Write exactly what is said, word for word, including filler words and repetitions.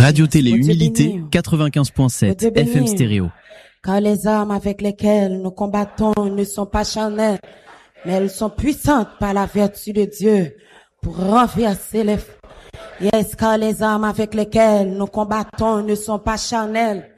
Radio Télé Humilité quatre-vingt-quinze point sept F M stéréo. Car les armes avec lesquelles nous combattons ne sont pas charnelles, mais elles sont puissantes par la vertu de Dieu pour renverser les... Yes, car les armes avec lesquelles nous combattons ne sont pas charnelles,